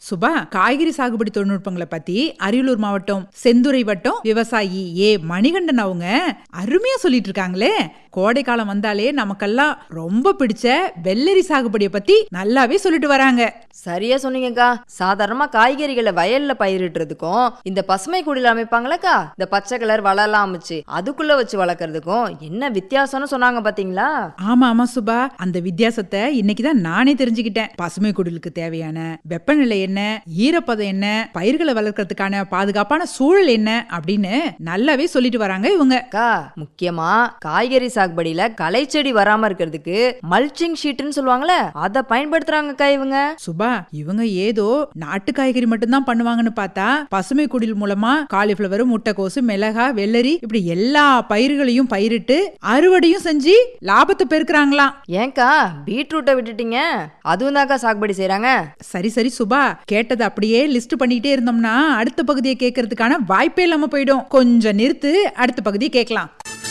சுபா, காய்கறி சாகுபடி தொழில்நுட்பங்களை பத்தி அரியலூர் மாவட்டம் செந்துறை வட்டம் விவசாயி மணிகண்டன் அவங்க அருமையா சொல்லிட்டு இருக்காங்களே. கோடை காலம் வந்தாலே நமக்கெல்லாம் ரொம்ப பிடிச்ச வெள்ளரி சாகுபடியை பத்தி நல்லாவே சொல்லிட்டு வராங்க. சரியா சொன்னீங்கக்கா. சாதாரணமா காய்கறிகளை வயல்ல பயிரிடுறதுக்கும் இந்த பசுமை குடில அமைப்பாங்களக்கா, இந்த பச்சை கலர் வளலாம் அமைச்சு அதுக்குள்ள வச்சு வளர்க்கறதுக்கும் என்ன வித்தியாசம்னு சொன்னாங்க பாத்தீங்களா? ஆமா ஆமா சுபா, அந்த வித்தியாசத்தை இன்னைக்குதான் நானே தெரிஞ்சுக்கிட்டேன். பசுமை குடிலுக்கு தேவையான வெப்பநிலை என்ன, ஈரப்பதம் என்ன, பயிர்களை வளர்க்கறதுக்கான பாதுகாப்பான சூழல் என்ன அப்படின்னு நல்லாவே சொல்லிட்டு வராங்க இவங்க. முக்கியமா காய்கறி சாகுபடியில களை செடி வராம இருக்கிறதுக்கு மல்ச்சிங் ஷீட்னு சொல்லுவாங்கல்ல, அதை பயன்படுத்துறாங்கக்கா இவங்க. சுபா, இவங்க ஏதோ நாட்டு காய்கறி மட்டும்தான் பண்ணுவாங்கன்னு பார்த்தா பசுமை குடில் மூலமா காலிஃபிளவர், முட்டைக்கோசு, மிளகா, வெள்ளரி இப்படி எல்லா பயிர்களையும் பயிரிட்டு அறுவடையும் செஞ்சு லாபத்தை பெருக்குறாங்களாம். ஏன்கா பீட்ரூட்டை விட்டுட்டீங்க? அதுவும் தாக்கா சாகுபடி செய்யறாங்க. சரி சரி சுபா, கேட்டது அப்படியே லிஸ்ட் பண்ணிட்டே இருந்தோம்னா அடுத்த பகுதியை கேட்கறதுக்கான வாய்ப்பே இல்லாம போயிடும். கொஞ்சம் நிறுத்து, அடுத்த பகுதியை கேட்கலாம்.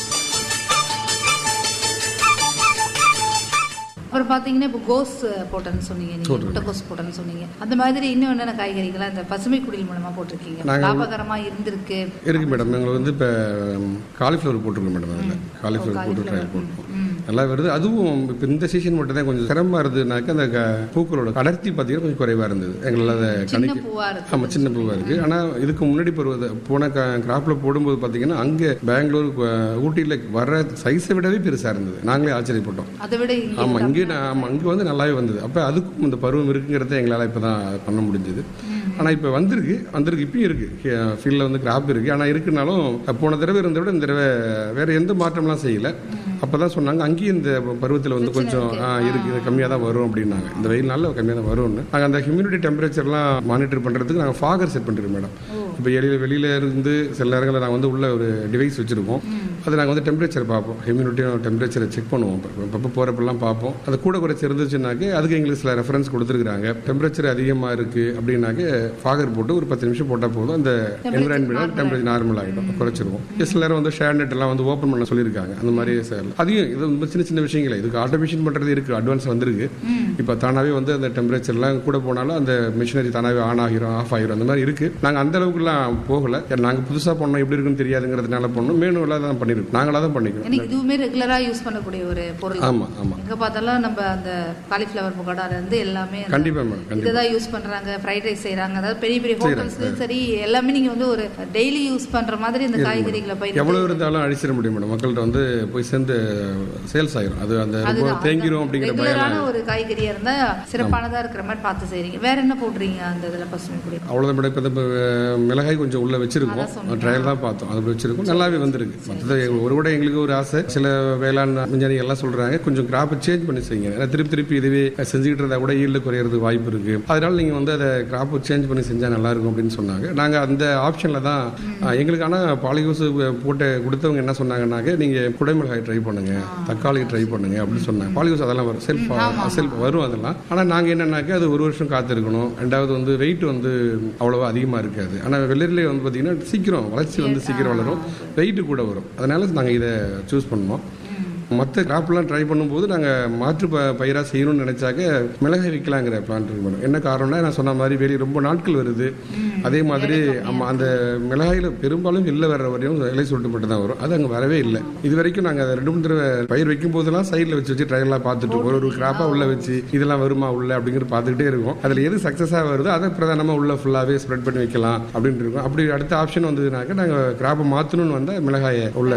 அப்புறம் பார்த்தீங்கன்னா இப்போ கோஸ் போட்டேன்னு சொன்னீங்க, நீங்கள் முட்டைக்கோஸ் போட்டேன்னு சொன்னீங்க. அந்த மாதிரி இன்னும் என்னென்ன காய்கறிகளாக இந்த பசுமை குடில் மூலமாக போட்டிருக்கீங்க, லாபகரமாக இருந்திருக்கு? இருக்கு மேடம். எங்களுக்கு வந்து இப்போ காலிஃப்ளவர் போட்டிருக்கோம் மேடம். அதில் காலிஃப்ளவர் போட்டு ட்ரையல் போட்டிருக்கோம், நல்லா வருது. அதுவும் இப்போ இந்த சீசன் மட்டும் தான் கொஞ்சம் சிரமமாக இருந்ததுனாக்கா அந்த பூக்களோட அடர்த்தி பார்த்தீங்கன்னா கொஞ்சம் குறைவாக இருந்தது. எங்களால் அதை கணிக்க. ஆமாம், சின்ன பூவாக இருக்குது. ஆனால் இதுக்கு முன்னாடி போன கிராப்பில் போடும்போது பார்த்தீங்கன்னா அங்கே பெங்களூர், ஊட்டியில் வர சைஸை விடவே பெருசாக இருந்தது. நாங்களே ஆச்சரியப்பட்டோம். அதை விட ஆமாம், அங்கே வந்து நல்லாவே வந்தது. அப்போ அதுக்கும் இந்த பருவம் இருக்குங்கிறத எங்களால் இப்போ தான் பண்ண முடிஞ்சது. ஆனால் இப்போ வந்திருக்கு இப்பயும் இருக்குது. ஃபீல்டில் வந்து கிராப் இருக்குது. ஆனால் இருக்குனாலும் போன தடவை இருந்த விட இந்த தடவை வேறு எந்த மாற்றம்லாம் செய்யலை. அப்போ தான் சொன்னாங்க அங்கேயும் இந்த பருவத்தில் வந்து கொஞ்சம் இருக்குது, கம்மியாக தான் வரும் அப்படின்னாங்க. இந்த வெயில் நாளில் கம்மியாக தான் வரும்னு. நாங்கள் அந்த ஹியூமிடிட்டி டெம்பரேச்சர்லாம் மானிட்டர் பண்ணுறதுக்கு நாங்கள் ஃபாகர் செட் பண்ணிருக்கோம் மேடம். இப்போ வெளியில் இருந்து சில நேரங்களில் நாங்கள் வந்து உள்ள ஒரு டிவைஸ் வச்சுருக்கோம். அது நாங்கள் வந்து டெம்பரேச்சர் பார்ப்போம், ஹியூமிடிட்டியும் டெம்பரேச்சரை செக் பண்ணுவோம். இப்போ போகிறப்பெல்லாம் பார்ப்போம். அது கூட குறைச்சி இருந்துச்சுனாக்க அதுக்கு எங்களுக்கு சில ரெஃபரன்ஸ் கொடுத்துருக்காங்க. டெம்பரேச்சர் அதிகமாக இருக்குது அப்படின்னாக்க ஃபாகர் போட்டு ஒரு 10 நிமிஷம் போட்டால் போதும், அந்த என்விரான்மெண்ட் டெம்பரேச்சர் நார்மல் ஆகிடும், குறைச்சிருவோம். சில நேரம் வந்து ஷேர் நெட் எல்லாம் வந்து ஓப்பன் பண்ண சொல்லியிருக்காங்க. அந்த மாதிரி அதையும் இது ரொம்ப சின்ன சின்ன விஷயங்கள். இதுக்கு ஆட்டோமேஷன் பண்ணுறது இருக்குது, அட்வான்ஸ் வந்துருக்கு. இப்போ தானாகவே வந்து அந்த டெம்பரேச்சர்லாம் கூட போனாலும் அந்த மிஷினரி தானாகவே ஆன் ஆகிரும், ஆஃப் ஆகிரும், அந்த மாதிரி இருக்குது. நாங்கள் அந்த அளவுக்குலாம் போகலை. நாங்கள் புதுசாக பண்ணோம், எப்படி இருக்குன்னு தெரியாதுங்கிறதுனால பண்ணோம். மேனுவலாக தான் பண்ணிருக்கோம், நாங்களாக தான் பண்ணிக்கிறோம். இதுவுமே ரெகுலராக யூஸ் பண்ணக்கூடிய ஒரு பொருள். ஆமாம் ஆமாம், எங்கே பார்த்தாலும் நம்ம அந்த காலிஃப்ளவர் புகாடாலேருந்து எல்லாமே கண்டிப்பாக மேடம் இதை தான் யூஸ் பண்ணுறாங்க. ஃப்ரைட் ரைஸ் செய்கிறாங்க, அதாவது பெரிய பெரிய ஹோட்டல்ஸ்லையும் சரி எல்லாமே நீங்கள் வந்து ஒரு டெய்லி யூஸ் பண்ணுற மாதிரி இந்த காய்கறிகளை பயிர் எவ்வளோ இருந்தாலும் அழிச்சிட முடியும் மேடம். மக்கள்கிட்ட வந்து போய் சேர்ந்து சேல்ஸ் ஆகிரும். அது அந்த தேங்கிரும் அப்படிங்கிற பயம். ஒரு காய்கறியாக இருந்தால் சிறப்பானதாக இருக்கிற மாதிரி பார்த்து செய்கிறீங்க. வேற என்ன போடுறீங்க அந்த இதில் பசுமை குடி? அவ்வளோதான் மேடம். இப்போ மிளகாய் கொஞ்சம் உள்ள வச்சிருக்கோம், ட்ரையல் தான் பார்த்தோம், அது வச்சிருக்கோம், நல்லாவே வந்திருக்கு. மற்றது ஒரு கூட எங்களுக்கு ஒரு ஆசை, சில வேளாண் விஞ்ஞானிகள் எல்லாம் சொல்றாங்க கொஞ்சம் கிராப்பை சேஞ்ச் பண்ணி செய்யுங்க. ஏன்னா திருப்பி இதுவே செஞ்சுக்கிட்டு இருந்தா கூட ஈல்டு குறையிறதுக்கு வாய்ப்பு இருக்கு. அதனால நீங்க வந்து அதை கிராப்பை சேஞ்ச் பண்ணி செஞ்சா நல்லா இருக்கும் அப்படின்னு சொன்னாங்க. நாங்க அந்த ஆப்ஷன்ல தான் எங்களுக்கான பாலிகோஸ் போட்டு கொடுத்தவங்க என்ன சொன்னாங்கன்னாக்க நீங்க குடைமிளகாய் ட்ரை பண்ணுங்க, தக்காளி ட்ரை பண்ணுங்க அப்படின்னு சொன்னாங்க. பாலிகோஸ் அதெல்லாம் வரும், செல்ஃப் வரும் அதெல்லாம். ஆனா நாங்க என்னன்னாக்க அது ஒரு வருஷம் காத்திருக்கணும். ரெண்டாவது வந்து வெயிட் வந்து அவ்வளவா அதிகமா இருக்காது. ஆனா வெள்ளரிலே வந்து பாத்தீங்கன்னா சீக்கிரம் வளர்ச்சி வந்து சீக்கிரம் வளரும், வெயிட் கூட வரும். அதனால நாங்க இதை சூஸ் பண்ணோம். மற்ற கிராப்லாம் ட்ரை பண்ணும்போது நாங்கள் மாற்று பயிராக செய்யணும்னு நினைச்சாக்க மிளகாய் வைக்கலாங்கிற பிளான் இருக்கு மேடம். என்ன காரணம்னா நான் சொன்ன மாதிரி வெளியே ரொம்ப நாட்கள் வருது. அதே மாதிரி அந்த மிளகாயில் பெரும்பாலும் இல்லை வர்ற வரையும் இலை சுட்டு மட்டும் தான் வரும். அது அங்கே வரவே இல்லை. இது வரைக்கும் நாங்கள் அதை 2-3 தடவை பயிர் வைக்கும் போதெல்லாம் சைடில் வச்சு ட்ரையெல்லாம் பார்த்துட்டு ஒரு கிராப்பாக உள்ள வச்சு இதெல்லாம் வருமா உள்ள அப்படிங்கிற பார்த்துக்கிட்டே இருக்கும். அதில் எது சக்ஸஸாக வருதோ அதை பிரதானமாக உள்ள ஃபுல்லாகவே ஸ்ப்ரெட் பண்ணி வைக்கலாம் அப்படின்னு இருக்கும். அப்படி அடுத்த ஆப்ஷன் வந்ததுனாக்க நாங்கள் கிராப்பை மாற்றணும்னு வந்தால் மிளகாயை உள்ள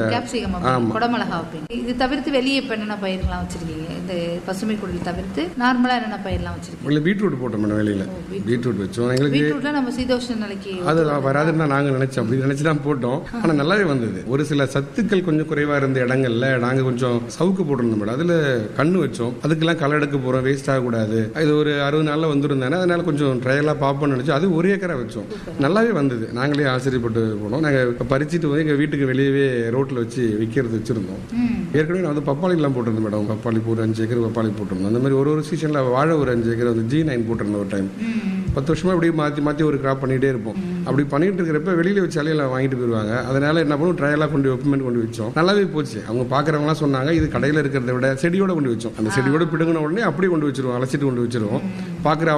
வெளியே இப்ப என்னென்ன பயிர்லாம் வச்சிருக்கீங்க? இந்த பசுமை குடில் தவிர்த்து நார்மலா என்னென்ன பயிர்லாம் வச்சிருக்கீங்க? பீட்ரூட் போட்டோம் மேடம். வெளியில பீட்ரூட் வச்சோம். எங்களுக்கு பீட்ரூட்ல நம்ம சீதோஷ்ண நிலைக்கு அது வராதுன்னு தான் நாங்க நினைச்சோம். அப்படி நினைச்சு தான் போட்டோம். ஆனா நல்லாவே வந்தது. ஒரு சில சத்துக்கள் கொஞ்சம் குறைவா இருந்த இடங்கள்ல நாங்க கொஞ்சம் சவுக்கு போட்டிருந்தோம் மேடம். அதுல கண்ணு வச்சோம். அதுக்கெல்லாம் களை எடுக்க போறோம், வேஸ்ட் ஆகக்கூடாது. இது ஒரு 60 நாள்ல வந்துருந்தானே, அதனால கொஞ்சம் ட்ரையலா பார்ப்போம்னு நினைச்சோம். அது ஒரு ஏக்கரா வச்சோம், நல்லாவே வந்தது. நாங்களே ஆச்சரியப்பட்டு போனோம். நாங்க பறிச்சுட்டு வந்து எங்க வீட்டுக்கு வெளியவே ரோட்ல வச்சு விற்கிறது வச்சிருந்தோம். ஏற்கனவே நான் வந்து பப்பாளிலாம் போட்டிருந்தேன் மேடம். பப்பாளி ஒரு 5 ஏக்கர் பப்பாளி போட்டிருந்தோம். அந்த மாதிரி ஒரு சீசன்ல வாழை ஒரு 5 ஏக்கர் வந்து G9 போட்டிருந்தோம் ஒரு டைம். 10 வருஷமா இப்படி மாற்றி ஒரு கிராப் பண்ணிகிட்டே இருப்போம். அப்படி பண்ணிட்டு இருக்கிறப்ப வெளியில் வச்சு அலையெல்லாம் வாங்கிட்டு போயிடுவாங்க. அதனால என்ன பண்ணுவோம், ட்ரையலாக கொண்டு வெப்பமெண்ட் கொண்டு வச்சோம். நல்லாவே போச்சு. அவங்க பார்க்குறவங்களாம் சொன்னாங்க இது கடையில் இருக்கிறத விட செடியோட கொண்டு வச்சோம். அந்த செடியோட பிடுங்கின உடனே அப்படியே கொண்டு வச்சிருவோம், அழைச்சிட்டு கொண்டு வச்சிருவோம். பார்க்குற